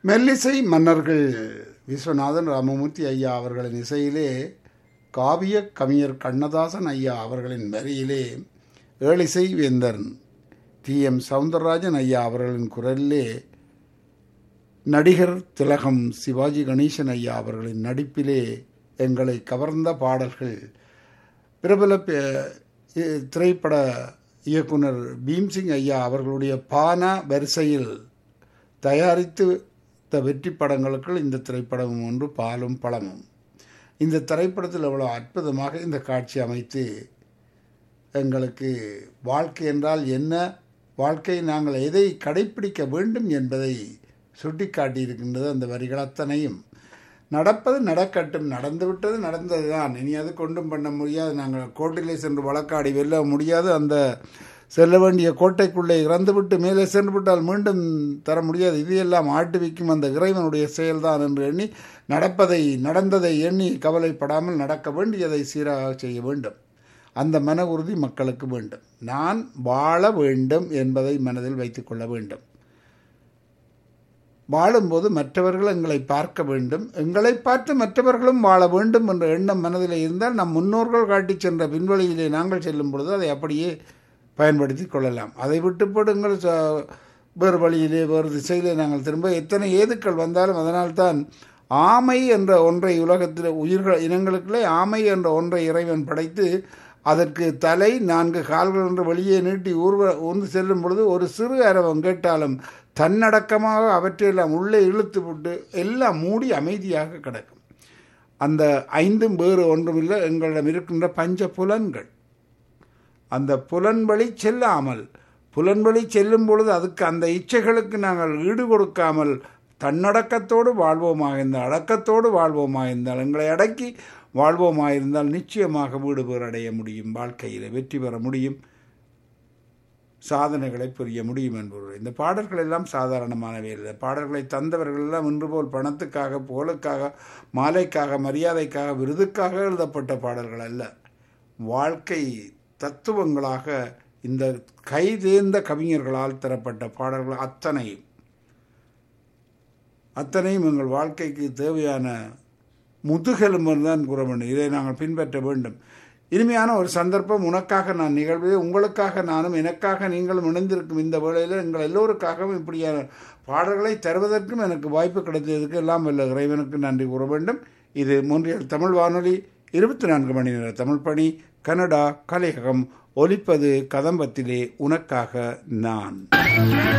மெல்லிசை மன்னர்கள் விஸ்வநாதன் ராமமூர்த்தி ஐயா அவர்களின் இசையிலே, காவிய கவிஞர் கண்ணதாசன் ஐயா அவர்களின் வரியிலே, ஏழிசை வேந்தன் டி.எம். சவுந்தரராஜன் ஐயா அவர்களின் குரலிலே, நடிகர் திலகம் சிவாஜி கணேசன் ஐயா அவர்களின் நடிப்பிலே எங்களை கவர்ந்த பாடல்கள். பிரபல திரைப்பட இயக்குனர் பீம்சிங் ஐயா அவர்களுடைய பானா வரிசையில் தயாரித்து வெற்றி படங்களுக்கு இந்த திரைப்படமும் ஒன்று, பாலும் பழமும். இந்த திரைப்படத்தில் எவ்வளோ அற்புதமாக இந்த காட்சி அமைத்து எங்களுக்கு வாழ்க்கை என்றால் என்ன, வாழ்க்கை நாங்கள் எதை கடைப்பிடிக்க வேண்டும் என்பதை சுட்டி காட்டியிருக்கின்றது. அந்த வரிகள் அத்தனையும் நடப்பது நடக்கட்டும், நடந்துவிட்டது நடந்தது தான், இனி அது கொண்டும் பண்ண முடியாது, நாங்கள் கோட்டையிலே சென்று வழக்காடி வெல்ல முடியாது, அந்த செல்ல வேண்டிய கோட்டைக்குள்ளே இறந்துவிட்டு மேலே சென்று விட்டால் மீண்டும் தர முடியாது, இதையெல்லாம் ஆட்டுவிக்கும் அந்த இறைவனுடைய செயல்தான் என்று எண்ணி நடந்ததை எண்ணி கவலைப்படாமல் நடக்க வேண்டியதை சீராக செய்ய வேண்டும். அந்த மன உறுதி மக்களுக்கு வேண்டும். நான் வாழ வேண்டும் என்பதை மனதில் வைத்துக் கொள்ள வேண்டும். வாழும்போது மற்றவர்கள் எங்களை பார்க்க வேண்டும், எங்களை பார்த்து மற்றவர்களும் வாழ வேண்டும் என்ற எண்ணம் மனதில் இருந்தால் நம் முன்னோர்கள் காட்டி சென்ற பின்வழியிலே நாங்கள் செல்லும் பொழுது அதை அப்படியே பயன்படுத்தி கொள்ளலாம். அதை விட்டுப்போடு எங்கள் வேறு வழியிலே வேறு திசையிலே நாங்கள் திரும்ப எத்தனை ஏதுக்கள் வந்தாலும், அதனால்தான் ஆமை என்ற ஒன்றை உலகத்தில் உயிர்கள் இனங்களுக்குள்ளே ஆமை என்ற ஒன்றை இறைவன் படைத்து அதற்கு தலை 4 கால்கள் என்று வெளியே நீட்டி ஊர்ந்து செல்லும் பொழுது ஒரு சிறு அரவம் கேட்டாலும் தன்னடக்கமாக அவற்றையெல்லாம் உள்ளே இழுத்து விட்டு எல்லாம் மூடி அமைதியாக கிடக்கும். அந்த 5 வேறு ஒன்றுமில்லை, எங்களிடம் இருக்கின்ற பஞ்ச புலன்கள். அந்த புலன்வழி செல்லாமல், புலன்வழி செல்லும் பொழுது அதுக்கு அந்த இச்சைகளுக்கு நாங்கள் ஈடு கொடுக்காமல் தன்னடக்கத்தோடு வாழ்வோமாக இருந்தால், அடக்கத்தோடு வாழ்வோமாக இருந்தால், எங்களை அடக்கி வாழ்வோமாக இருந்தால் நிச்சயமாக வீடு பேர் அடைய முடியும், வாழ்க்கையில் வெற்றி பெற முடியும், சாதனைகளை புரிய முடியும் என்பவர். இந்த பாடல்கள் எல்லாம் சாதாரணமானவை இல்லை. பாடல்களை தந்தவர்கள் எல்லாம் இன்று போல் பணத்துக்காக, புகழுக்காக, மாலைக்காக, மரியாதைக்காக, விருதுக்காக எழுதப்பட்ட பாடல்கள் அல்ல. வாழ்க்கை தத்துவங்களாக இந்த கைதேர்ந்த கவிஞர்களால் தரப்பட்ட பாடல்கள் அத்தனையும் எங்கள் வாழ்க்கைக்கு தேவையான முதுகெலும்பு தான் கூற வேண்டும். இதை நாங்கள் பின்பற்ற வேண்டும். இனிமையான ஒரு சந்தர்ப்பம் உனக்காக நான் நிகழ்வு, உங்களுக்காக நானும், எனக்காக நீங்களும் இணைந்திருக்கும் இந்த வேளையில் எங்கள் எல்லோருக்காகவும் இப்படியான பாடல்களை தருவதற்கும் எனக்கு வாய்ப்பு கிடைத்ததுக்கு எல்லாம் வல்ல இறைவனுக்கு நன்றி கூற வேண்டும். இது மொன்றியல் தமிழ் வானொலி 24 மணி நேர தமிழ் பணி, கனடா கலையகம். ஒலிப்பது கதம்பத்திலே உனக்காக நான்.